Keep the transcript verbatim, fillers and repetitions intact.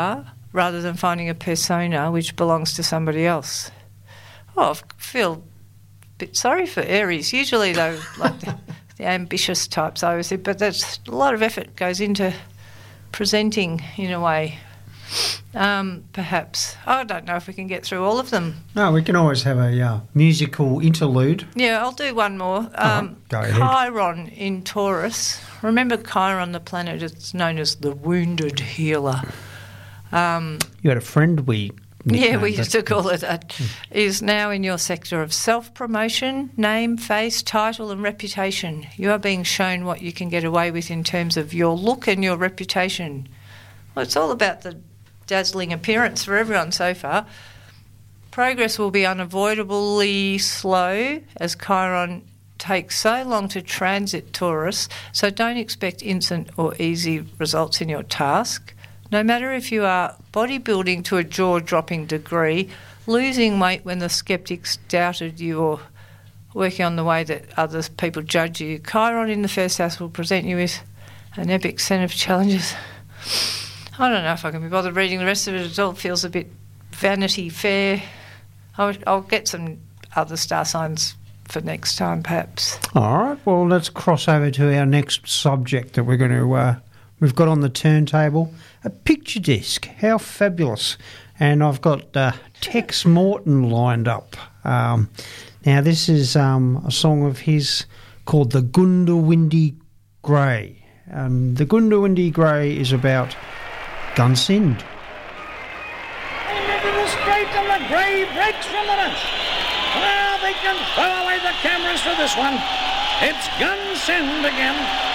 rather than finding a persona which belongs to somebody else. Oh, I feel a bit sorry for Aries. Usually, though, like the, the ambitious types, I always say, but there's a lot of effort goes into presenting in a way. Um, perhaps. I don't know if we can get through all of them. No, we can always have a uh, musical interlude. Yeah, I'll do one more. Um, Go ahead. Chiron in Taurus. Remember Chiron, the planet, it's known as the wounded healer. Um, you had a friend we... Yeah, we used to call it that. Mm. Is now in your sector of self-promotion, name, face, title and reputation. You are being shown what you can get away with in terms of your look and your reputation. Well, it's all about the dazzling appearance for everyone so far. Progress will be unavoidably slow as Chiron takes so long to transit Taurus, so don't expect instant or easy results in your task. No matter if you are bodybuilding to a jaw-dropping degree, losing weight when the sceptics doubted you, or working on the way that other people judge you, Chiron in the first house will present you with an epic set of challenges. I don't know if I can be bothered reading the rest of it. It all feels a bit Vanity Fair. I'll, I'll get some other star signs for next time, perhaps. All right. Well, let's cross over to our next subject that we're going to uh, we've got on the turntable. A picture disc. How fabulous! And I've got uh, Tex Morton lined up. Um, now, this is um, a song of his called "The Goondiwindi Grey." Um, the Goondiwindi Grey is about Gunsynd. And into the straight, and the Grey breaks from the bunch. Well, they can throw away the cameras for this one. It's Gunsynd again.